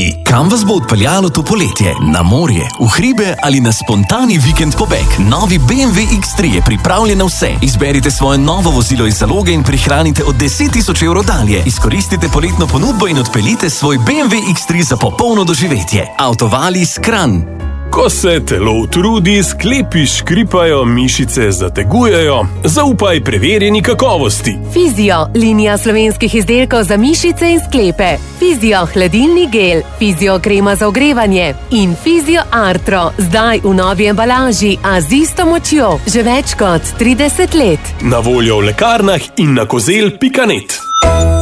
Izberi, kam vas bo odpeljalo to poletje. Na morje, v hribe ali na spontani vikend pobeg. Novi BMW X3 je pripravljen na vse. Izberite svoje novo vozilo iz zaloge in prihranite od 10.000 evrov dalje. Izkoristite poletno ponudbo in odpeljite svoj BMW X3 za popolno doživetje. Autovalis Kranj. Ko se telo utrudi, sklepi škripajo, mišice zategujejo, zaupaj preverjeni kakovosti. Fizio, linija slovenskih izdelkov za mišice in sklepe. Fizio hladilni gel, Fizio krema za ogrevanje in Fizio Artro, zdaj v novi embalaži, a z isto močjo, že več kot 30 let. Na voljo v lekarnah in na kozel.net.